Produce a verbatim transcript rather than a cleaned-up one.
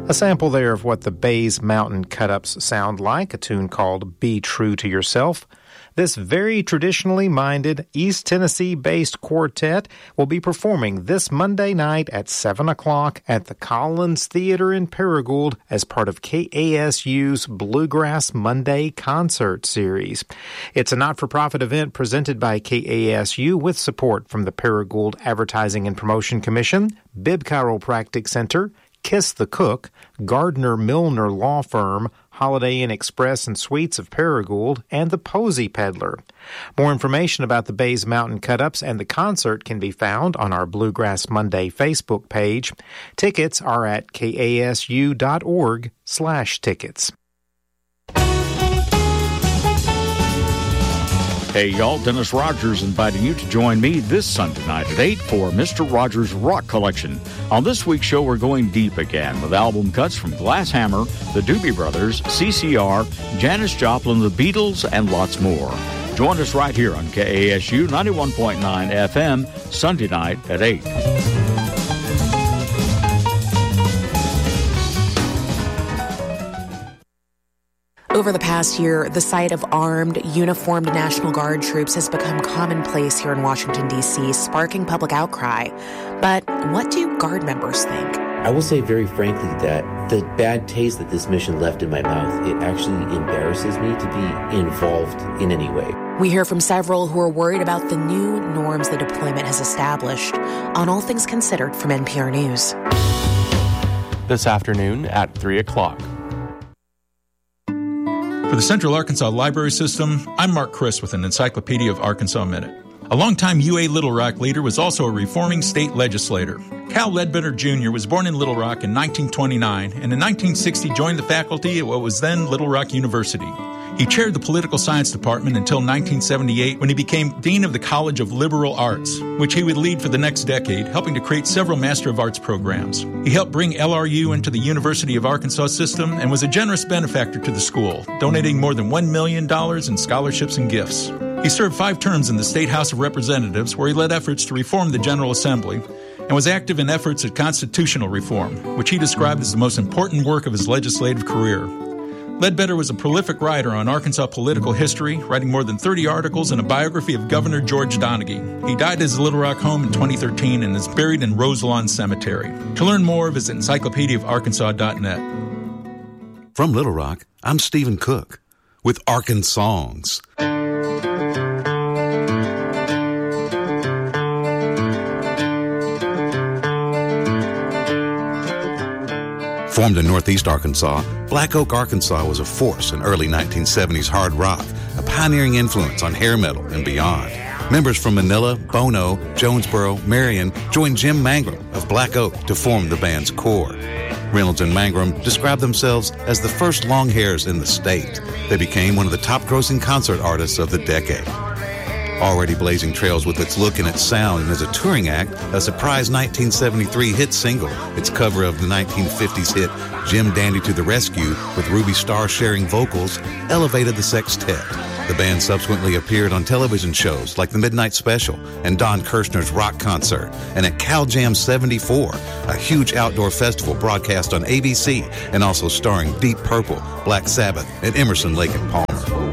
A sample there of what the Bays Mountain Cut-Ups sound like, a tune called Be True to Yourself. This very traditionally minded East Tennessee-based quartet will be performing this Monday night at seven o'clock at the Collins Theater in Paragould as part of K A S U's Bluegrass Monday Concert Series. It's a not-for-profit event presented by K A S U with support from the Paragould Advertising and Promotion Commission, Bibb Chiropractic Center, Kiss the Cook, Gardner Milner Law Firm, Holiday Inn Express and Suites of Paragould, and the Posey Peddler. More information about the Bays Mountain Cut-Ups and the concert can be found on our Bluegrass Monday Facebook page. Tickets are at kasu.org slash tickets. Hey, y'all, Dennis Rogers inviting you to join me this Sunday night at eight for Mister Rogers' Rock Collection. On this week's show, we're going deep again with album cuts from Glass Hammer, the Doobie Brothers, C C R, Janis Joplin, the Beatles, and lots more. Join us right here on K A S U ninety-one point nine F M, Sunday night at eight. Over the past year, the sight of armed, uniformed National Guard troops has become commonplace here in Washington, D C, sparking public outcry. But what do Guard members think? I will say very frankly that the bad taste that this mission left in my mouth, it actually embarrasses me to be involved in any way. We hear from several who are worried about the new norms the deployment has established. On All Things Considered from N P R News. This afternoon at three o'clock. For the Central Arkansas Library System, I'm Mark Chris with an Encyclopedia of Arkansas Minute. A longtime U A Little Rock leader was also a reforming state legislator. Cal Ledbetter Junior was born in Little Rock in nineteen twenty-nine and in nineteen sixty joined the faculty at what was then Little Rock University. He chaired the political science department until nineteen seventy-eight when he became dean of the College of Liberal Arts, which he would lead for the next decade, helping to create several Master of Arts programs. He helped bring L R U into the University of Arkansas system and was a generous benefactor to the school, donating more than one million dollars in scholarships and gifts. He served five terms in the State House of Representatives, where he led efforts to reform the General Assembly, and was active in efforts at constitutional reform, which he described as the most important work of his legislative career. Ledbetter was a prolific writer on Arkansas political history, writing more than thirty articles and a biography of Governor George Donaghy. He died at his Little Rock home in twenty thirteen and is buried in Roselawn Cemetery. To learn more, visit encyclopedia of arkansas dot net. From Little Rock, I'm Stephen Cook with Arkansongs. Formed in Northeast Arkansas, Black Oak, Arkansas was a force in early nineteen seventies hard rock, a pioneering influence on hair metal and beyond. Members from Manila, Bono, Jonesboro, Marion joined Jim Mangrum of Black Oak to form the band's core. Reynolds and Mangrum described themselves as the first long hairs in the state. They became one of the top-grossing concert artists of the decade. Already blazing trails with its look and its sound, and as a touring act, a surprise nineteen seventy-three hit single, its cover of the nineteen fifties hit Jim Dandy to the Rescue with Ruby Starr sharing vocals, elevated the sextet. The band subsequently appeared on television shows like The Midnight Special and Don Kirshner's Rock Concert, and at Cal Jam seventy-four, a huge outdoor festival broadcast on A B C and also starring Deep Purple, Black Sabbath, and Emerson, Lake and Palmer.